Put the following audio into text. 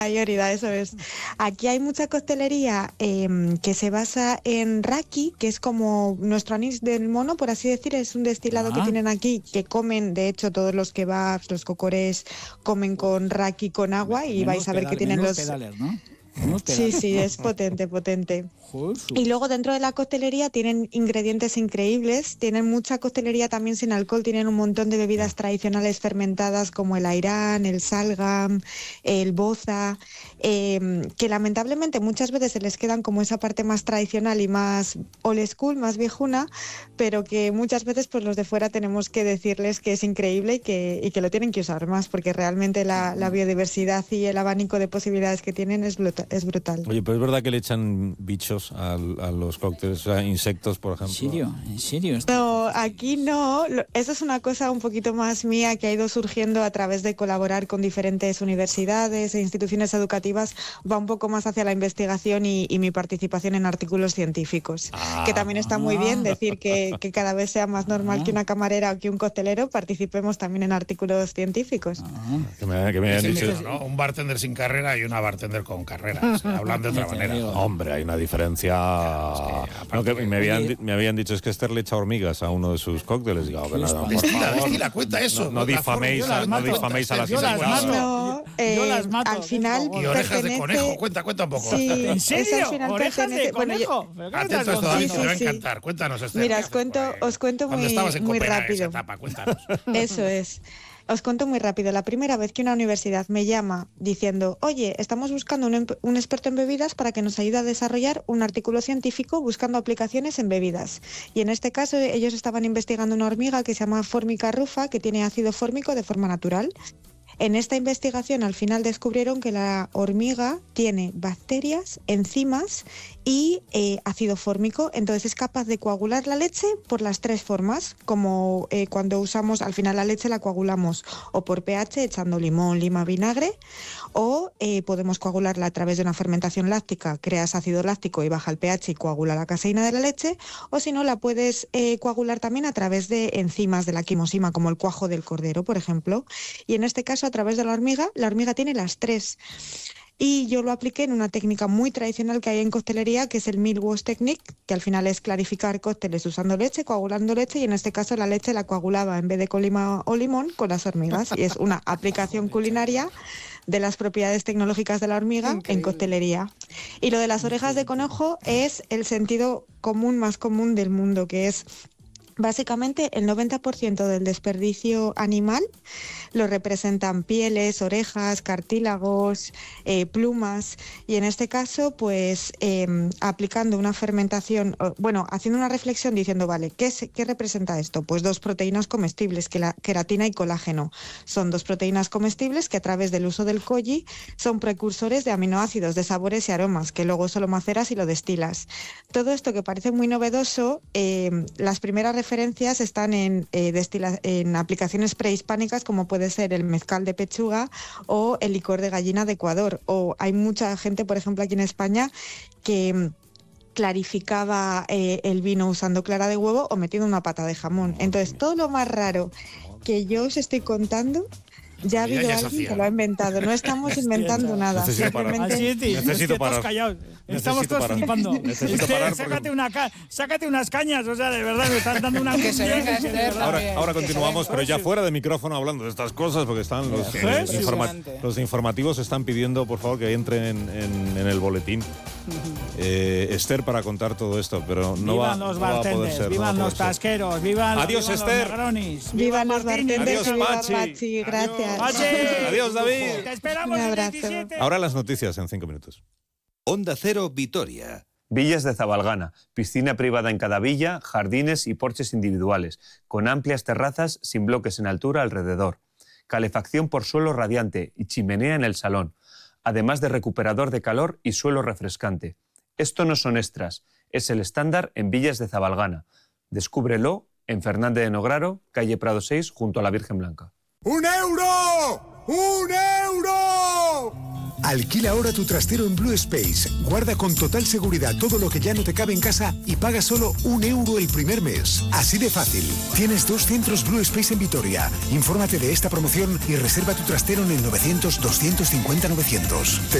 Mayoría, eso es. Aquí hay mucha coctelería que se basa en raki, que es como nuestro anís del mono, por así decir, es un destilado que tienen aquí, que comen, de hecho, todos los kebabs, los cocorés, comen con raki con agua y vais a ver que tienen los... pedales, ¿no? Sí, es potente. Y luego dentro de la coctelería tienen ingredientes increíbles, tienen mucha coctelería también sin alcohol, tienen un montón de bebidas tradicionales fermentadas como el airán, el salgam, el boza, que lamentablemente muchas veces se les quedan como esa parte más tradicional y más old school, más viejuna, pero que muchas veces pues los de fuera tenemos que decirles que es increíble y que lo tienen que usar más, porque realmente la biodiversidad y el abanico de posibilidades que tienen es brutal. Oye, pero es verdad que le echan bichos a los cócteles, o sea, insectos, por ejemplo. ¿En serio? No, aquí no. Eso es una cosa un poquito más mía que ha ido surgiendo a través de colaborar con diferentes universidades e instituciones educativas. Va un poco más hacia la investigación y mi participación en artículos científicos. Que también está muy bien decir que cada vez sea más normal que una camarera o que un coctelero participemos también en artículos científicos. Que me hayan dicho... ¿no? Un bartender sin carrera y una bartender con carrera, o sea, hablando de otra manera. Hombre, hay una diferencia. No, que me habían dicho es que Esther le echa hormigas a uno de sus cócteles. Digo, Destila, cuenta eso. No difaméis a las insectas. Yo las mato. Al final y orejas de conejo, cuenta un poco. Sí, ¿En serio? ¿Orejas de conejo? Atento a esto, David, te va a encantar. Cuéntanos, Esther. Mira, os cuento muy rápido. Cuéntanos. Eso es. Os cuento muy rápido. La primera vez que una universidad me llama diciendo, oye, estamos buscando un experto en bebidas para que nos ayude a desarrollar un artículo científico buscando aplicaciones en bebidas. Y en este caso ellos estaban investigando una hormiga que se llama Formica rufa, que tiene ácido fórmico de forma natural. En esta investigación al final descubrieron que la hormiga tiene bacterias, enzimas y ácido fórmico, entonces es capaz de coagular la leche por las tres formas, como cuando usamos, al final la leche la coagulamos o por pH echando limón, lima, vinagre, o podemos coagularla a través de una fermentación láctica, creas ácido láctico y baja el pH y coagula la caseína de la leche, o si no la puedes coagular también a través de enzimas de la quimosima, como el cuajo del cordero, por ejemplo, y en este caso a través de la hormiga tiene las tres. Y yo lo apliqué en una técnica muy tradicional que hay en coctelería, que es el Milk Wash Technique, que al final es clarificar cócteles usando leche, coagulando leche, y en este caso la leche la coagulaba en vez de con lima o limón con las hormigas. Y es una aplicación culinaria de las propiedades tecnológicas de la hormiga en coctelería. Y lo de las orejas de conejo es el sentido común más común del mundo, que es... Básicamente el 90% del desperdicio animal lo representan pieles, orejas, cartílagos, plumas, y en este caso pues aplicando una fermentación, haciendo una reflexión diciendo, vale, ¿qué representa esto? Pues dos proteínas comestibles, que la queratina y colágeno. Son dos proteínas comestibles que a través del uso del koji son precursores de aminoácidos, de sabores y aromas, que luego solo maceras y lo destilas. Todo esto que parece muy novedoso, las primeras referencias están en aplicaciones prehispánicas, como puede ser el mezcal de pechuga o el licor de gallina de Ecuador. O hay mucha gente, por ejemplo, aquí en España, que clarificaba el vino usando clara de huevo o metiendo una pata de jamón. Entonces, todo lo más raro que yo os estoy contando, ya ha habido alguien que lo ha inventado. No estamos inventando nada. Necesito parar. Estamos todos flipando. Sácate unas cañas, o sea, de verdad, me están dando una... Que se venga Esther. Ahora continuamos, pero ya fuera de micrófono hablando de estas cosas, porque están los informativos están pidiendo, por favor, que entren en el boletín. Esther, para contar todo esto, pero no va a poder ser. Vivan los tasqueros, vivan Adiós, Esther. los Negronis. Vivan los bartenders y viva Pachi. Gracias. Adiós, David. Te esperamos el 17. Ahora las noticias en 5 minutos. Onda Cero, Vitoria. Villas de Zabalgana, piscina privada en cada villa, jardines y porches individuales, con amplias terrazas sin bloques en altura alrededor, calefacción por suelo radiante y chimenea en el salón, además de recuperador de calor y suelo refrescante. Esto no son extras, es el estándar en Villas de Zabalgana. Descúbrelo en Fernández de Nograro, calle Prado 6, junto a la Virgen Blanca. ¡1 euro! ¡1 euro! Alquila ahora tu trastero en Blue Space. Guarda con total seguridad todo lo que ya no te cabe en casa y paga solo €1 el primer mes. Así de fácil. Tienes 2 centros Blue Space en Vitoria. Infórmate de esta promoción y reserva tu trastero en el 900 250 900.